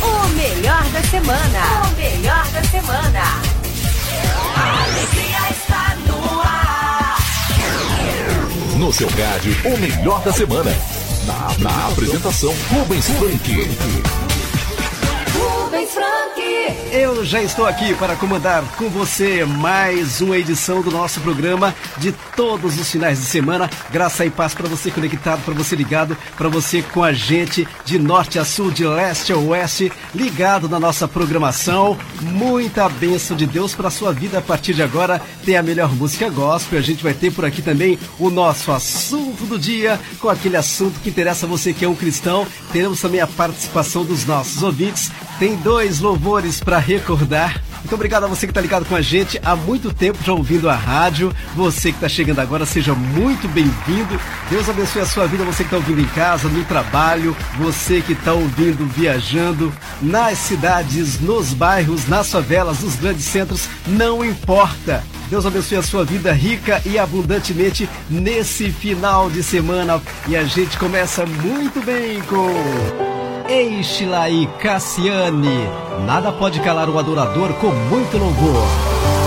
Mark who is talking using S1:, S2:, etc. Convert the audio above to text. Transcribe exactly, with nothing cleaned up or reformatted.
S1: O melhor da semana. O melhor da semana. A alegria está no ar.
S2: No seu rádio, o melhor da semana. Na, na apresentação, Rubens Frank.
S1: Rubens Frank.
S3: Eu já estou aqui para comandar com você mais uma edição do nosso programa de todos os finais de semana. Graça e paz para você conectado, para você ligado, para você com a gente de norte a sul, de leste a oeste, ligado na nossa programação. Muita bênção de Deus para a sua vida a partir de agora. Tem a melhor música gospel. A gente vai ter por aqui também o nosso assunto do dia, com aquele assunto que interessa a você que é um cristão. Teremos também a participação dos nossos ouvintes. Tem dois louvores para recordar. Muito obrigado a você que está ligado com a gente há muito tempo já ouvindo a rádio. Você que está chegando agora, seja muito bem-vindo. Deus abençoe a sua vida, você que está ouvindo em casa, no trabalho, você que está ouvindo viajando, nas cidades, nos bairros, nas favelas, nos grandes centros, não importa. Deus abençoe a sua vida rica e abundantemente nesse final de semana. E a gente começa muito bem com Eixe-la e Cassiane. Nada pode calar o adorador com muito louvor.